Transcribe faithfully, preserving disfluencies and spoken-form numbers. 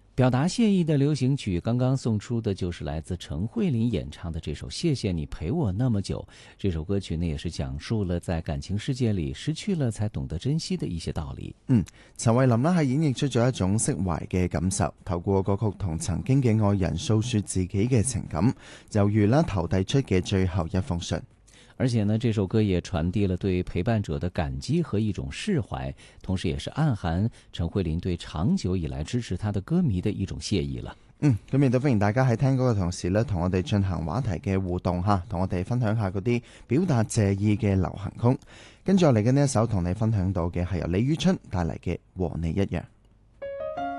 表达谢意的流行曲，刚刚送出的就是来自陈慧琳演唱的这首《谢謝你陪我那麼久》。這首歌曲呢，也是講述了在感情世界裡失去了才懂得珍惜的一些道理。 嗯，陳慧琳呢係演繹出咗一種釋懷嘅感受，透過歌曲同曾經嘅愛人訴說自己嘅情感，猶如啦投遞出嘅最後一封信。 而且呢，這首歌也傳遞了對陪伴者的感激和一種釋懷，同時也是暗含陳慧琳對長久以來支持她的歌迷的一種謝意了。 嗯，咁亦都歡迎大家喺聽歌嘅同時呢，同我哋進行話題嘅互動嚇，同我哋分享下嗰啲表達謝意嘅流行曲。跟住落嚟嘅呢一首同你分享到嘅係由李宇春帶嚟嘅《和你一樣》。